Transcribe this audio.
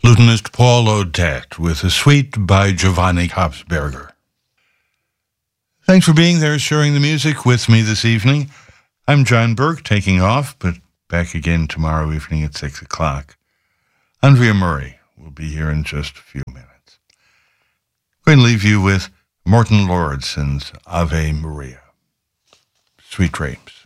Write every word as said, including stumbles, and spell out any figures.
Flutenist Paul Odette with a suite by Giovanni Kopsberger. Thanks for being there, sharing the music with me this evening. I'm John Burke, taking off, but back again tomorrow evening at six o'clock. Andrea Murray will be here in just a few minutes. I'm going to leave you with Morton Lauridsen's Ave Maria. Sweet dreams.